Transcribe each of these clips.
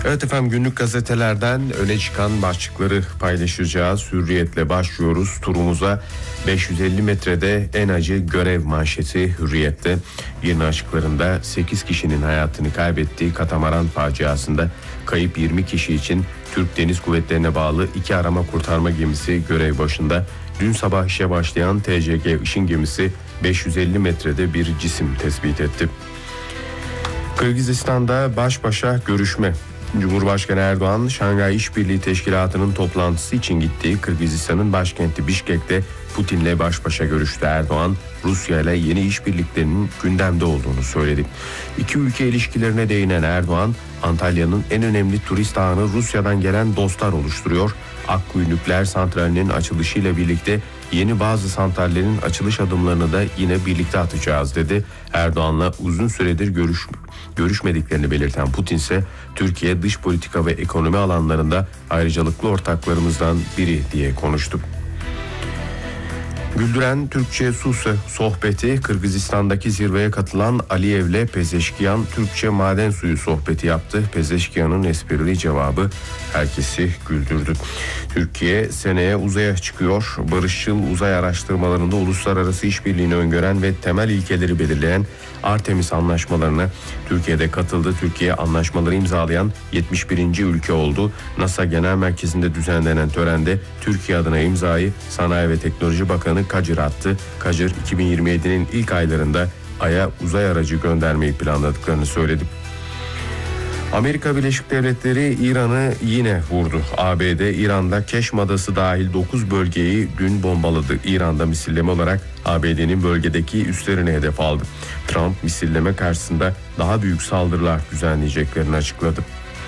Evet efendim, günlük gazetelerden öne çıkan başlıkları paylaşacağız. Hürriyetle başlıyoruz turumuza. 550 metrede en acı görev manşeti Hürriyet'te. Yeni açıklarında 8 kişinin hayatını kaybettiği katamaran faciasında kayıp 20 kişi için Türk Deniz Kuvvetleri'ne bağlı 2 arama kurtarma gemisi görev başında. Dün sabah işe başlayan TCG Işın gemisi 550 metrede bir cisim tespit etti. Kırgızistan'da baş başa görüşme. Cumhurbaşkanı Erdoğan, Şangay İşbirliği Teşkilatı'nın toplantısı için gittiği Kırgızistan'ın başkenti Bişkek'te Putin'le baş başa görüştü. Erdoğan, Rusya ile yeni işbirliklerinin gündemde olduğunu söyledi. İki ülke ilişkilerine değinen Erdoğan, Antalya'nın en önemli turist ağını Rusya'dan gelen dostlar oluşturuyor. Akkuyu Nükleer Santrali'nin açılışıyla birlikte yeni bazı santrallerin açılış adımlarını da yine birlikte atacağız dedi. Erdoğan'la uzun süredir görüşmediklerini belirten Putin ise Türkiye dış politika ve ekonomi alanlarında ayrıcalıklı ortaklarımızdan biri diye konuştu. Güldüren Türkçe Su sohbeti. Kırgızistan'daki zirveye katılan Aliyev'le Pezeşkiyan Türkçe maden suyu sohbeti yaptı. Pezeşkiyan'ın esprili cevabı herkesi güldürdü. Türkiye seneye uzaya çıkıyor. Barışçıl uzay araştırmalarında uluslararası işbirliğini öngören ve temel ilkeleri belirleyen Artemis anlaşmalarına Türkiye'de katıldı. Türkiye anlaşmaları imzalayan 71. ülke oldu. NASA Genel Merkezi'nde düzenlenen törende Türkiye adına imzayı Sanayi ve Teknoloji Bakanı Kacır attı. Kacır 2027'nin ilk aylarında Ay'a uzay aracı göndermeyi planladıklarını söyledi. Amerika Birleşik Devletleri İran'ı yine vurdu. ABD İran'da Keşm Adası dahil 9 bölgeyi dün bombaladı. İran'da misilleme olarak ABD'nin bölgedeki üslerini hedef aldı. Trump misilleme karşısında daha büyük saldırılar düzenleyeceklerini açıkladı.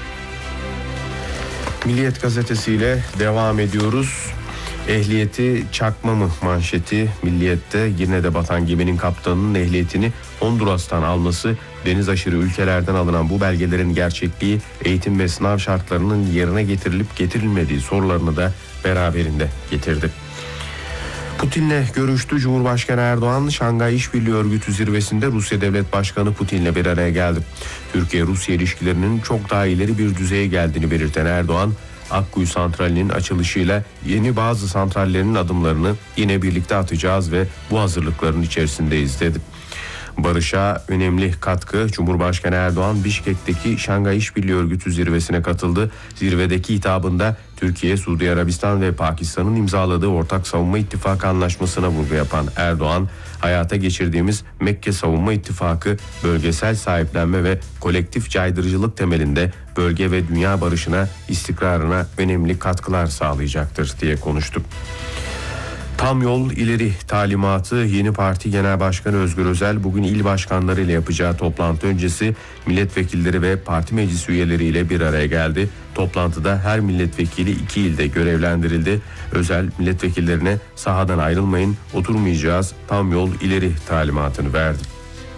Milliyet gazetesiyle devam ediyoruz. Ehliyeti çakma mı manşeti Milliyet'te. yine de batan geminin kaptanının ehliyetini Honduras'tan alması, deniz aşırı ülkelerden alınan bu belgelerin gerçekliği, eğitim ve sınav şartlarının yerine getirilip getirilmediği sorularını da beraberinde getirdi. Putin'le görüştü. Cumhurbaşkanı Erdoğan, Şangay İşbirliği Örgütü zirvesinde Rusya Devlet Başkanı Putin'le bir araya geldi. Türkiye-Rusya ilişkilerinin çok daha ileri bir düzeye geldiğini belirten Erdoğan, Akkuyu Santrali'nin açılışıyla yeni bazı santrallerin adımlarını yine birlikte atacağız ve bu hazırlıkların içerisindeyiz dedi. Barış'a önemli katkı. Cumhurbaşkanı Erdoğan Bişkek'teki Şangay İşbirliği Örgütü zirvesine katıldı. Zirvedeki hitabında Türkiye, Suudi Arabistan ve Pakistan'ın imzaladığı Ortak Savunma İttifakı anlaşmasına vurgu yapan Erdoğan, hayata geçirdiğimiz Mekke Savunma İttifakı bölgesel sahiplenme ve kolektif caydırıcılık temelinde bölge ve dünya barışına, istikrarına önemli katkılar sağlayacaktır diye konuştu. Tam yol ileri talimatı. Yeni Parti Genel Başkanı Özgür Özel bugün il başkanları ile yapacağı toplantı öncesi milletvekilleri ve parti meclis üyeleriyle bir araya geldi. Toplantıda her milletvekili 2 ilde görevlendirildi. Özel milletvekillerine sahadan ayrılmayın, oturmayacağız, tam yol ileri talimatını verdi.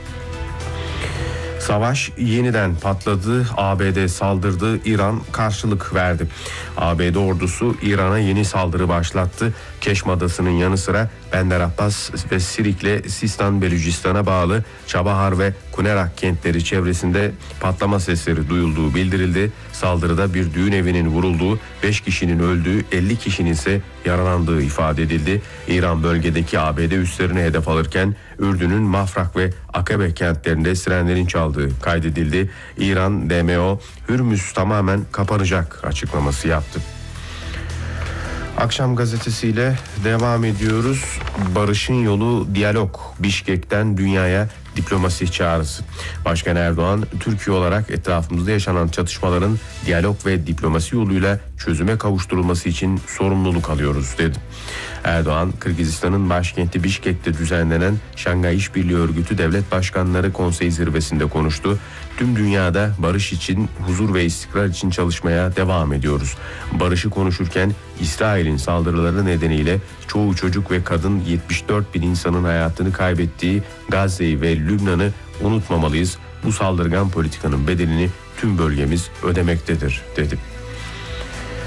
Savaş yeniden patladı. ABD saldırdı. İran karşılık verdi. ABD ordusu İran'a yeni saldırı başlattı. Keşm Adası'nın yanı sıra Bender Abbas ve Sirik'le Sistan Belucistan'a bağlı Çabahar ve Kunerak kentleri çevresinde patlama sesleri duyulduğu bildirildi. Saldırıda bir düğün evinin vurulduğu, 5 kişinin öldüğü, 50 kişinin ise yaralandığı ifade edildi. İran bölgedeki ABD üslerini hedef alırken Ürdün'ün Mafrak ve Akabe kentlerinde sirenlerin çaldığı kaydedildi. İran DMO Hürmüz tamamen kapanacak açıklaması yaptı. Akşam gazetesiyle devam ediyoruz. Barışın yolu diyalog. Bişkek'ten dünyaya diplomasi çağrısı. Başkan Erdoğan, Türkiye olarak etrafımızda yaşanan çatışmaların diyalog ve diplomasi yoluyla çözüme kavuşturulması için sorumluluk alıyoruz dedi. Erdoğan, Kırgızistan'ın başkenti Bişkek'te düzenlenen Şangay İşbirliği Örgütü Devlet Başkanları Konseyi zirvesinde konuştu. Tüm dünyada barış için, huzur ve istikrar için çalışmaya devam ediyoruz. Barışı konuşurken İsrail'in saldırıları nedeniyle çoğu çocuk ve kadın 74 bin insanın hayatını kaybettiği Gazze'yi ve Lübnan'ı unutmamalıyız. Bu saldırgan politikanın bedelini tüm bölgemiz ödemektedir dedi.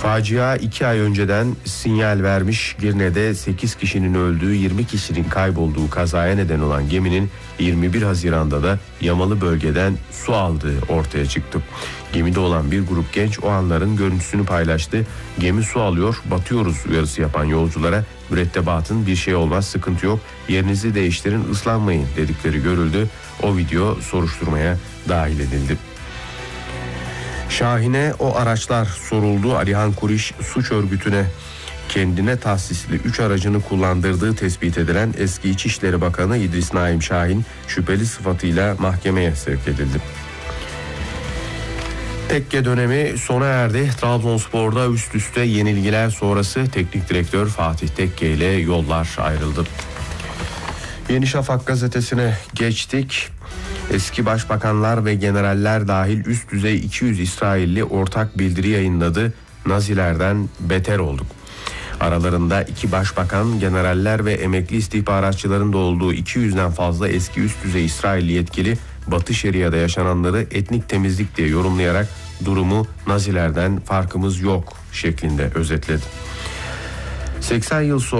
Facia 2 ay önceden sinyal vermiş. Girne'de 8 kişinin öldüğü, 20 kişinin kaybolduğu kazaya neden olan geminin 21 Haziran'da da Yamalı bölgeden su aldığı ortaya çıktı. Gemide olan bir grup genç o anların görüntüsünü paylaştı. Gemi su alıyor, batıyoruz uyarısı yapan yolculara mürettebatın bir şey olmaz, sıkıntı yok, yerinizi değiştirin, ıslanmayın dedikleri görüldü. O video soruşturmaya dahil edildi. Şahin'e o araçlar soruldu. Alihan Kuriş suç örgütüne kendine tahsisli 3 aracını kullandırdığı tespit edilen eski İçişleri Bakanı İdris Naim Şahin şüpheli sıfatıyla mahkemeye sevk edildi. Tekke dönemi sona erdi. Trabzonspor'da üst üste yenilgiler sonrası teknik direktör Fatih Tekke ile yollar ayrıldı. Yeni Şafak gazetesine geçtik. Eski başbakanlar ve generaller dahil üst düzey 200 İsrailli ortak bildiri yayınladı. Nazilerden beter olduk. Aralarında 2 başbakan, generaller ve emekli istihbaratçıların da olduğu 200'den fazla eski üst düzey İsrailli yetkili Batı Şeria'da yaşananları etnik temizlik diye yorumlayarak durumu Nazilerden farkımız yok şeklinde özetledi. 80 yıl sonra